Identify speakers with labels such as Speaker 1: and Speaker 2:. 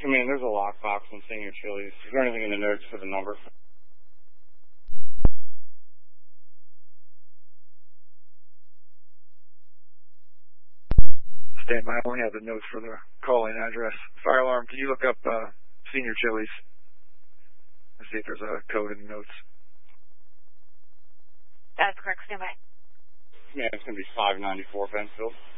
Speaker 1: I mean, there's a lockbox in Senior Chili's. Is there anything in the notes for the number?
Speaker 2: Stand by. I only have the notes for the calling address. Fire alarm, can you look up Senior Chili's and see if there's a code in the notes?
Speaker 3: That's correct. Stand by.
Speaker 1: Yeah, it's going to be 594 Bensfield.